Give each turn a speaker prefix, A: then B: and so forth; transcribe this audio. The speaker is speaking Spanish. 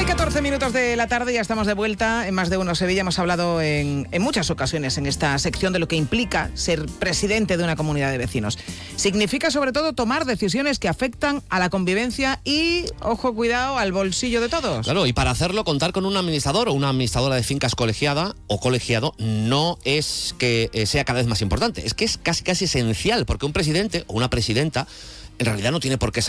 A: 14 minutos de la tarde, ya estamos de vuelta en Más de Uno Sevilla. Hemos hablado en muchas ocasiones en esta sección de lo que implica ser presidente de una comunidad de vecinos. Significa sobre todo tomar decisiones que afectan a la convivencia y, ojo, cuidado, al bolsillo de todos.
B: Claro, y para hacerlo contar con un administrador o una administradora de fincas colegiada o colegiado no es que sea cada vez más importante, es que es casi esencial, porque un presidente o una presidenta en realidad no tiene por qué